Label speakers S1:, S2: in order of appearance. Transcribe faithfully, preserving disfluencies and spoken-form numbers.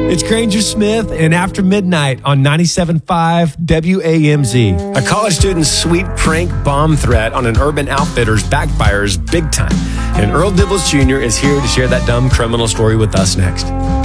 S1: It's Granger Smith and After Midnight on ninety-seven point five W A M Z. A college student's sweet prank bomb threat on an Urban Outfitters backfires big time. And Earl Dibbles Junior is here to share that dumb criminal story with us next.